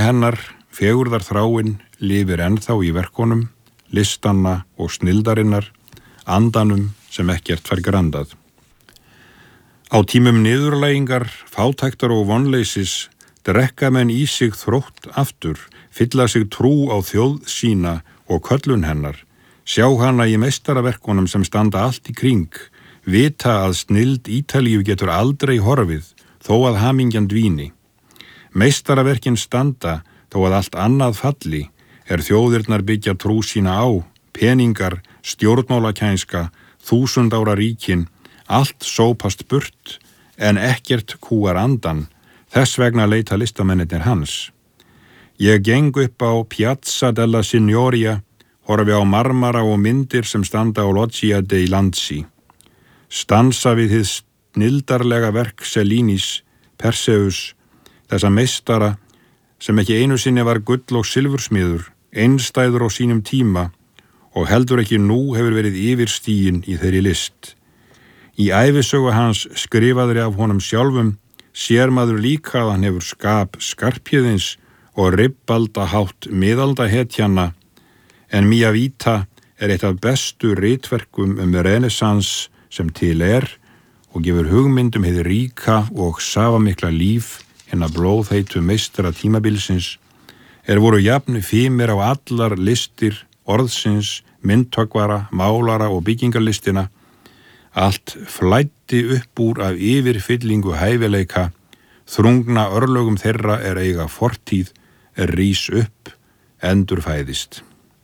hennar, fegurðar þráin, lifir ennþá í verkonum, listanna og snildarinnar, andanum sem ekkert fær grandað. Á tímum niðurlægingar, fátæktar og vonleysis drekka menn í sig þrótt aftur, fylla sig trú á þjóð sína og köllun hennar, sjá hana í meistaraverkunum sem standa allt í kring, vita að snild Ítalíu getur aldrei horfið, þó að hamingjan dvíni. Meistaraverkin standa, þó að allt annað falli, þjóðirnar byggja trú sína á, peningar, stjórnmálakænska, 1000 ára ríkin, allt sópast burt, en ekkert kúar andan, þess vegna leita listamennirnir hans. Ég geng upp á Piazza della Signoria, horfi á marmara og myndir sem standa á Loggia dei Lanzi. Stansa við hið snildarlega verk Cellinis, Perseus, þessa meistara sem ekki einu sinni var gull og silfursmiður, einstæður á sínum tíma og heldur ekki nú hefur verið yfirstiginn í þeirri list. Í ævisögu hans skrifaðri af honum sjálfum sér maður líka að hann hefur skap Skarphéðins og ribbaldahátt miðaldahetjanna, en Mia Vita eitt af bestu ritverkum Renessans sem til og gefur hugmyndum hið ríka og safamikla líf hinna blóðheitu meistara tímabilsins, voru jafn fimir á allar listir orðsins, myndhöggvara, málara og byggingarlistina. Allt flæddi upp úr af yfirfyllingu hæfileika, þrungna örlögum þeirra eiga fortíð, rís upp, endurfæðist.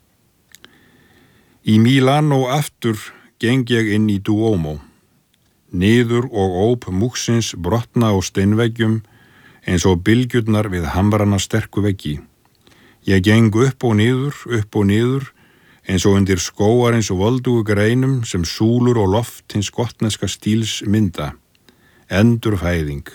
Í Milano aftur geng ég inn í Duomo. Niður og óp múksins brotna á steinveggjum, eins og bylgjurnar við hamrana sterku veggi. Ég geng upp og niður, eins og undir skóarins og voldugu greinum sem súlur og loft hins gotneska stíls mynda. Endurfæðing,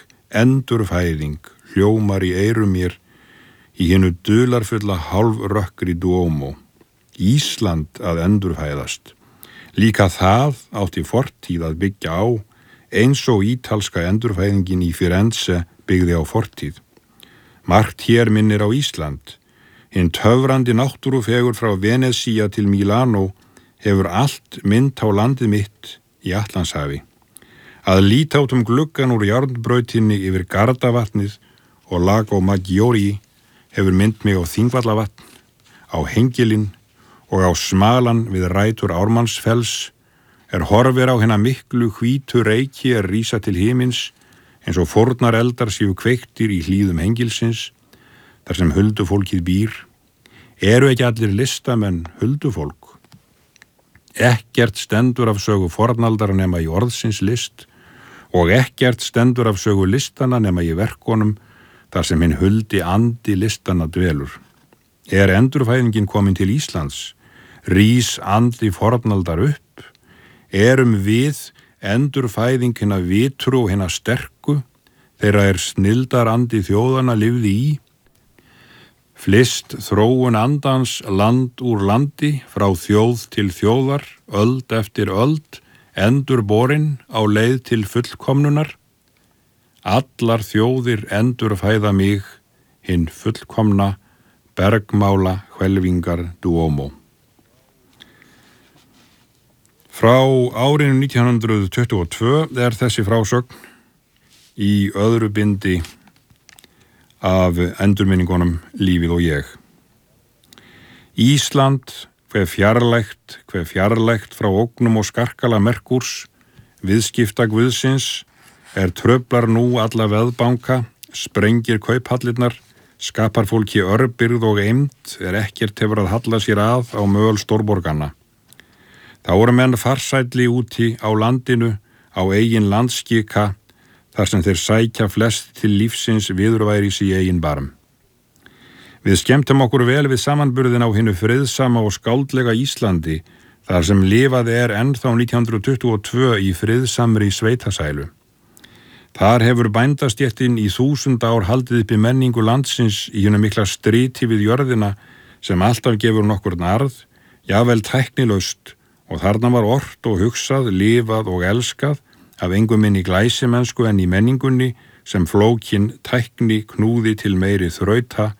hljómar í eyrum mér í hinu dularfulla hálfrökkri Duomo. Ísland að endurfæðast. Líka það átti fortíð að byggja á, eins og ítalska endurfæðingin í Firenze byggði á fortíð. Margt hér minnir á Ísland. Hinn töfrandi náttúrufegur frá Venezia til Milano hefur allt mynd á landið mitt í Atlantshafi. Að líta út gluggan úr járnbrautinni yfir Gardavatnið og Lago Maggiore hefur mynd mig á Þingvallavatn, á Hengilinn og á smalan við rætur Ármannsfells, horfir á hina miklu hvítu reiki rísa til himins, eins og fórnar eldar séu kveiktir í hlíðum Hengilsins, þar sem huldufólkið býr. Ekki allir listamenn huldufólk? Ekkert stendur af sögu fornaldar nema í orðsins list, og ekkert stendur af sögu listana nema í verkonum, þar sem hinn huldi andi listanna dvelur. Endurfæðingin komin til Íslands? Rís andi fornaldar upp? Við endurfæðing hinna vitru og hinna sterku, þeirra snildar andi þjóðana lifði í? Flyst þróun andans land úr landi, frá þjóð til þjóðar, öld eftir öld, endurborin á leið til fullkomnunar? Allar þjóðir endurfæða mig, hinn fullkomna, bergmála hvelfingar Duomo. Frá árinu 1922 þessi frásögn í öðru bindi af endurminningunum Lífið og ég. Ísland, hve fjarlægt frá ógnum og skarkala Merkúrs, viðskipta guðsins, tröflar nú alla veðbanka, sprengir kauphallirnar, skapar fólki örbirgð og eymd, ekkert hefur að halla sér að á möl stórborganna. Þá voru menn farsælli úti á landinu, á eigin landskika, þar sem þeir sækja flest til lífsins viðurværis í eigin barm. Við skemmtum okkur vel við samanburðin á hinu friðsama og skáldlega Íslandi, þar sem lifað ennþá 1922 í friðsamri sveitasælu. Þar hefur bændastéttin í 1000 ár haldið uppi menningu landsins í hinu mikla striti við jörðina sem alltaf gefur nokkurn arð, jafnvel tæknilaust, og þarna var ort og hugsað, lifað og elskað af engum minni glæsimennsku en í menningunni sem flókin tækni knúði til meiri þrauta